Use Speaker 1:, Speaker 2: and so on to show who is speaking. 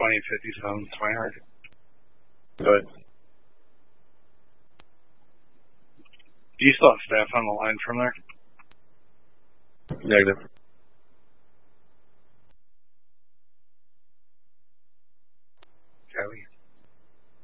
Speaker 1: 2057, 2000.
Speaker 2: Go ahead.
Speaker 1: Do you still have staff on the line from there?
Speaker 2: Negative.